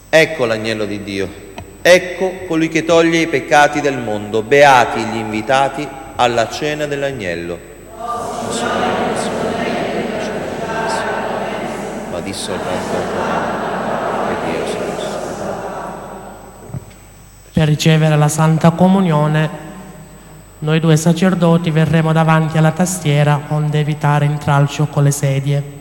Ecco l'agnello di Dio, ecco colui che toglie i peccati del mondo. Beati gli invitati alla cena dell'agnello. Ma di soltanto che Dio sia. Per ricevere la Santa Comunione, noi due sacerdoti verremo davanti alla tastiera onde evitare intralcio con le sedie.